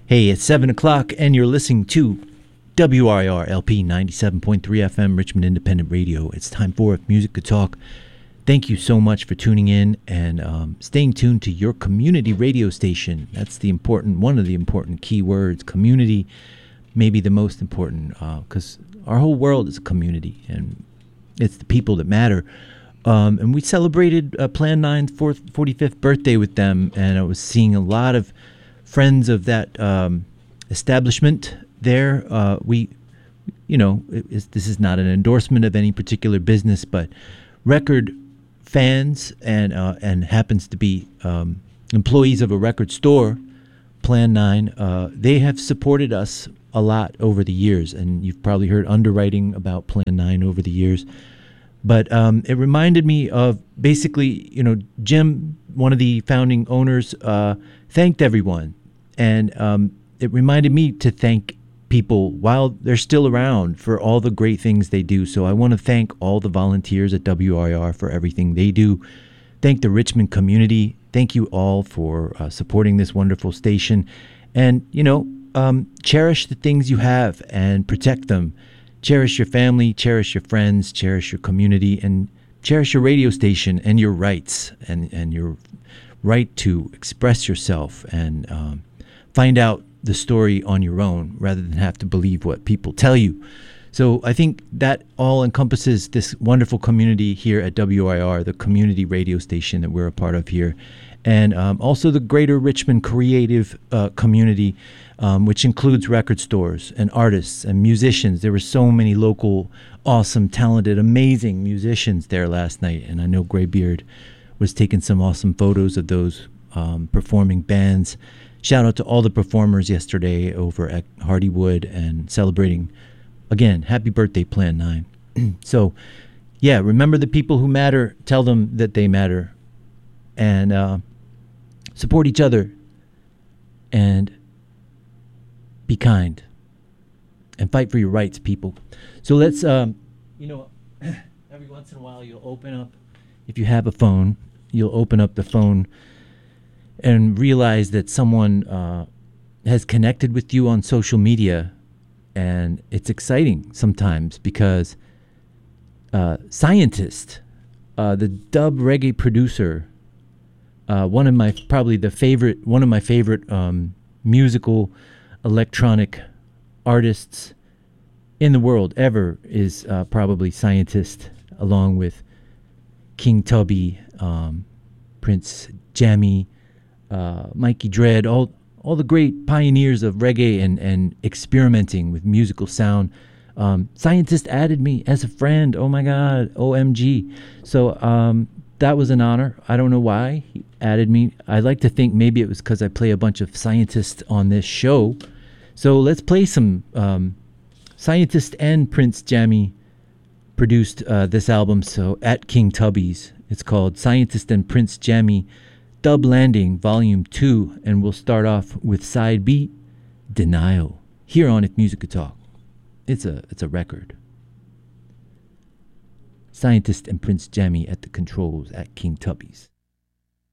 Hey, it's 7 o'clock, and you're listening to WRIR LP 97.3 FM, Richmond Independent Radio. It's time for Music Could Talk. Thank you so much for tuning in and staying tuned to your community radio station. That's one of the important key words, community, maybe the most important, because our whole world is a community, and it's the people that matter. And we celebrated Plan 9's 45th birthday with them, and I was seeing a lot of friends of that establishment there. This is not an endorsement of any particular business, but record fans and happens to be employees of a record store, Plan 9, they have supported us a lot over the years, and you've probably heard underwriting about Plan 9 over the years. But it reminded me of basically, Jim, one of the founding owners, thanked everyone. And it reminded me to thank people while they're still around for all the great things they do. So I want to thank all the volunteers at WRIR for everything they do. Thank the Richmond community. Thank you all for supporting this wonderful station. And, cherish the things you have and protect them. Cherish your family, cherish your friends, cherish your community, and cherish your radio station and your rights and your right to express yourself and find out the story on your own rather than have to believe what people tell you. So I think that all encompasses this wonderful community here at WIR, the community radio station that we're a part of here, and also the greater Richmond creative community, which includes record stores and artists and musicians. There were so many local, awesome, talented, amazing musicians there last night, and I know Graybeard was taking some awesome photos of those performing bands. Shout out to all the performers yesterday over at Hardywood and celebrating, again, happy birthday, Plan 9. So, yeah, remember the people who matter, tell them that they matter, and support each other, and be kind, and fight for your rights, people. So let's, every once in a while you'll open up, if you have a phone, you'll open up the phone and realize that someone has connected with you on social media, and it's exciting sometimes because Scientist, the dub reggae producer, one of my favorite musical electronic artists in the world ever is probably Scientist, along with King Tubby, Prince Jammy, Mikey Dread, all the great pioneers of reggae and experimenting with musical sound. Scientist added me as a friend. Oh my God, OMG. So that was an honor. I don't know why he added me. I like to think maybe it was because I play a bunch of Scientists on this show. So let's play some Scientist and Prince Jammy produced this album. So at King Tubby's, it's called Scientist and Prince Jammy Dub Landing Volume 2, and we'll start off with side B, Denial, here on If Music Could Talk. It's a record. Scientist and Prince Jammy at the controls at King Tubby's.